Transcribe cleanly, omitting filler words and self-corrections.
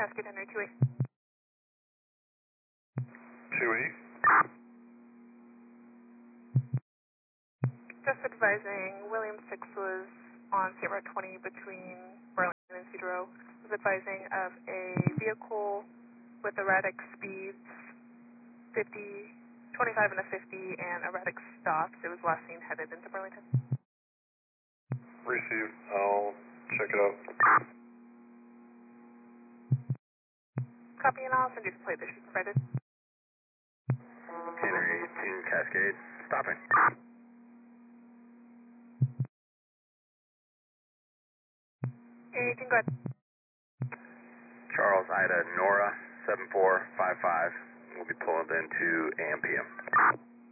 Cascade Henry 28. 28. Just advising, William 6 was on State Route 20 between Burlington and Cedar Row. Was advising of a vehicle with erratic speeds, 50, 25 and a 50, and erratic stops. It was last seen headed into Burlington. Received. I'll check it out. Copy, and I'll send you the plate that she provided. Henry 18 Cascade, stopping. 18, go ahead. Charles Ida Nora 7455. We'll be pulling into AM/PM.